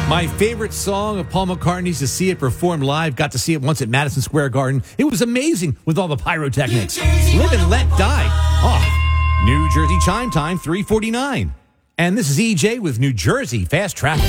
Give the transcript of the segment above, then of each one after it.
My favorite song of Paul McCartney's to see it performed live. Got to see it once at Madison Square Garden. It was amazing with all the pyrotechnics. Live and Let Die. Oh, New Jersey chime time, 3:49. And this is EJ with New Jersey Fast Traffic.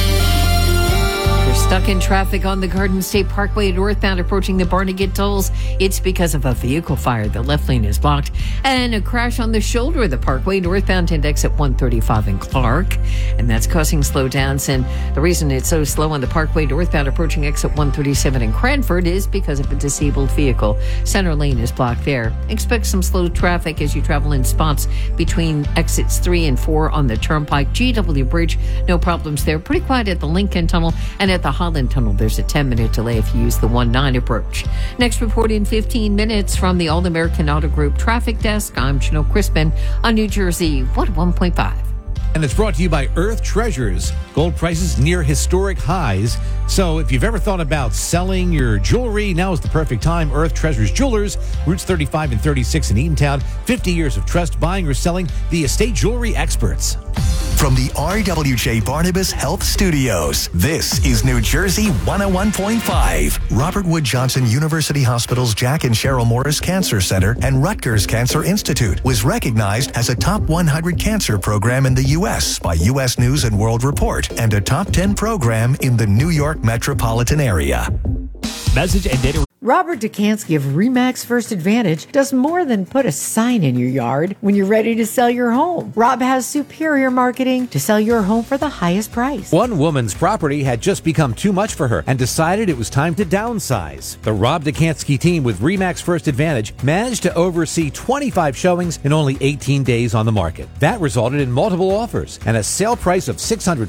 You're stuck in traffic on the Garden State Parkway northbound approaching the Barnegat tolls. It's because of a vehicle fire. The left lane is blocked. And a crash on the shoulder of the Parkway northbound to exit 135 in Clark. And that's causing slowdowns. And the reason it's so slow on the Parkway northbound approaching exit 137 in Cranford is because of a disabled vehicle. Center lane is blocked there. Expect some slow traffic as you travel in spots between exits 3 and 4 on the Turnpike. GW Bridge, no problems there. Pretty quiet at the Lincoln Tunnel and at the Holland Tunnel. There's a 10-minute delay if you use the 1-9 approach. Next report in 15 minutes from the All-American Auto Group Traffic Desk. I'm Janelle Crispin on New Jersey 101.5. And it's brought to you by Earth Treasures. Gold prices near historic highs. So if you've ever thought about selling your jewelry, now is the perfect time. Earth Treasures Jewelers, routes 35 and 36 in Eatontown. 50 years of trust buying or selling, the estate jewelry experts. From the RWJ Barnabas Health Studios, this is New Jersey 101.5. Robert Wood Johnson University Hospital's Jack and Cheryl Morris Cancer Center and Rutgers Cancer Institute was recognized as a top 100 cancer program in the U.S. by U.S. News and World Report and a top 10 program in the New York metropolitan area. Message and data. Robert Dukansky of RE/MAX First Advantage does more than put a sign in your yard when you're ready to sell your home. Rob has superior marketing to sell your home for the highest price. One woman's property had just become too much for her and decided it was time to downsize. The Rob Dukansky team with RE/MAX First Advantage managed to oversee 25 showings in only 18 days on the market. That resulted in multiple offers and a sale price of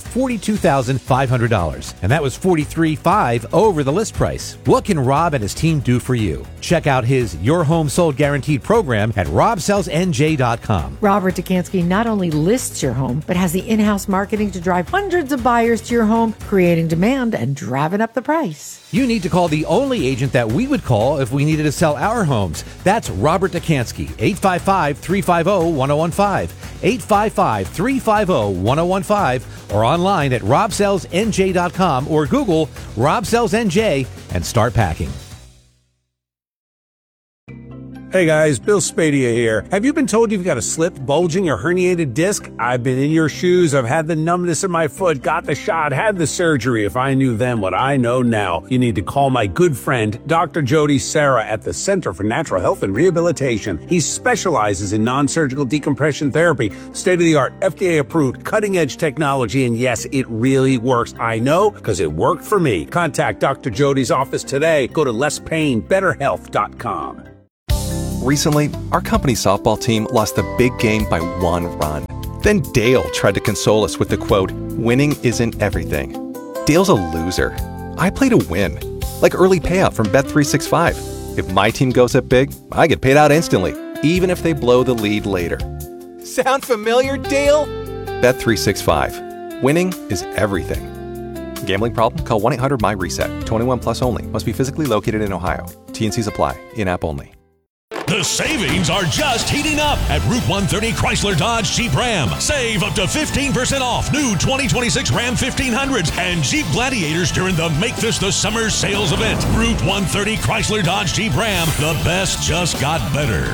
$642,500. And that was $43,500 over the list price. What can Rob and his team do for you? Check out his Your Home Sold Guaranteed program at robsellsnj.com. Robert Dukansky not only lists your home, but has the in-house marketing to drive hundreds of buyers to your home, creating demand and driving up the price. You need to call the only agent that we would call if we needed to sell our homes. That's Robert Dukansky, 855-350-1015, 855-350-1015, or online at robsellsnj.com or Google Rob Sells NJ and start packing. Hey guys, Bill Spadia here. Have you been told you've got a slipped, bulging, or herniated disc? I've been in your shoes. I've had the numbness in my foot, got the shot, had the surgery. If I knew then what I know now, you need to call my good friend, Dr. Jody Serra at the Center for Natural Health and Rehabilitation. He specializes in non-surgical decompression therapy, state-of-the-art, FDA-approved, cutting-edge technology, and yes, it really works. I know, because it worked for me. Contact Dr. Jody's office today. Go to lesspainbetterhealth.com. Recently, our company softball team lost the big game by 1 run. Then Dale tried to console us with the quote, "Winning isn't everything." Dale's a loser. I play to win, like early payout from Bet365. If my team goes up big, I get paid out instantly, even if they blow the lead later. Sound familiar, Dale? Bet365. Winning is everything. Gambling problem? Call 1-800-MY-RESET. 21 plus only. Must be physically located in Ohio. T&Cs apply. In-app only. The savings are just heating up at Route 130 Chrysler Dodge Jeep Ram. Save up to 15% off new 2026 Ram 1500s and Jeep Gladiators during the Make This the Summer sales event. Route 130 Chrysler Dodge Jeep Ram. The best just got better.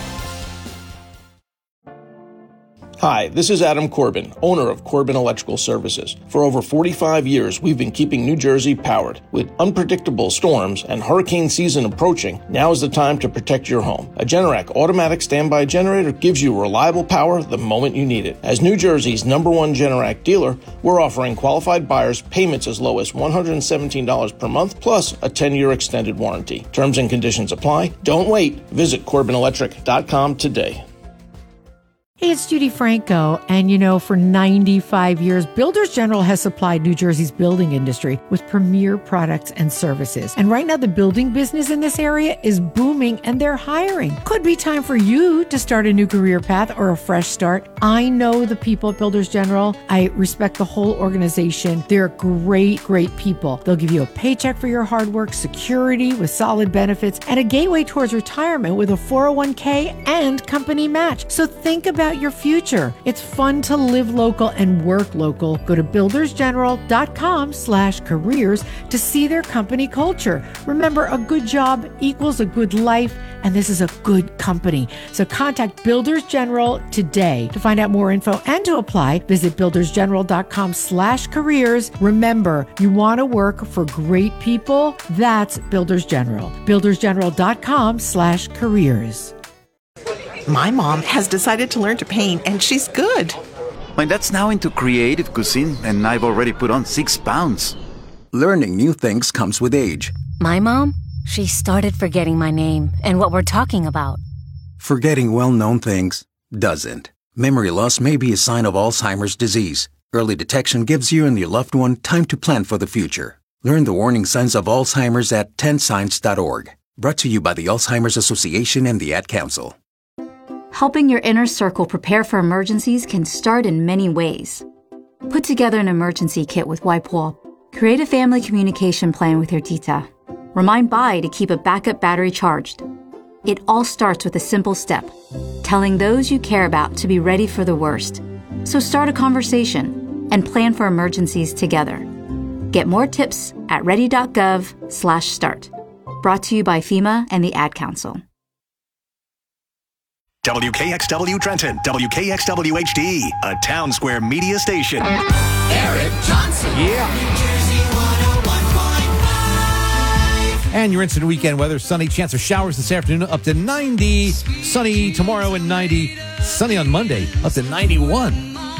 Hi, this is Adam Corbin, owner of Corbin Electrical Services. For over 45 years, we've been keeping New Jersey powered. With unpredictable storms and hurricane season approaching, now is the time to protect your home. A Generac automatic standby generator gives you reliable power the moment you need it. As New Jersey's #1 Generac dealer, we're offering qualified buyers payments as low as $117 per month, plus a 10-year extended warranty. Terms and conditions apply. Don't wait. Visit CorbinElectric.com today. Hey, it's Judy Franco, and for 95 years, Builders General has supplied New Jersey's building industry with premier products and services. And right now, the building business in this area is booming, and they're hiring. Could be time for you to start a new career path or a fresh start. I know the people at Builders General. I respect the whole organization. They're great, great people. They'll give you a paycheck for your hard work, security with solid benefits, and a gateway towards retirement with a 401k and company match. So think about about your future. It's fun to live local and work local. Go to buildersgeneral.com/careers to see their company culture. Remember, a good job equals a good life, and this is a good company. So contact Builders General today. To find out more info and to apply, visit buildersgeneral.com/careers. Remember, you want to work for great people? That's Builders General. buildersgeneral.com/careers. My mom has decided to learn to paint, and she's good. My dad's now into creative cuisine, and I've already put on 6 pounds. Learning new things comes with age. My mom? She started forgetting my name and what we're talking about. Forgetting well-known things doesn't. Memory loss may be a sign of Alzheimer's disease. Early detection gives you and your loved one time to plan for the future. Learn the warning signs of Alzheimer's at 10signs.org. Brought to you by the Alzheimer's Association and the Ad Council. Helping your inner circle prepare for emergencies can start in many ways. Put together an emergency kit with Wipeool. Create a family communication plan with your tita. Remind Bai to keep a backup battery charged. It all starts with a simple step, telling those you care about to be ready for the worst. So start a conversation and plan for emergencies together. Get more tips at ready.gov/start. Brought to you by FEMA and the Ad Council. WKXW Trenton, WKXW HD, a Town Square media station. Eric Johnson. Yeah. New Jersey 101.5. And your instant weekend weather. Sunny, chance of showers this afternoon up to 90. Sunny tomorrow and 90. Sunny on Monday up to 91.